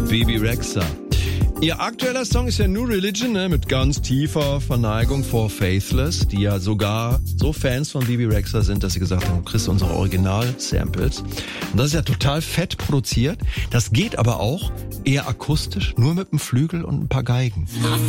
Bebe Rexha. Ihr aktueller Song ist ja New Religion, ne, mit ganz tiefer Verneigung vor Faithless, die ja sogar so Fans von Bebe Rexha sind, dass sie gesagt haben, du kriegst unsere Original-Samples. Und das ist ja total fett produziert. Das geht aber auch eher akustisch, nur mit einem Flügel und ein paar Geigen.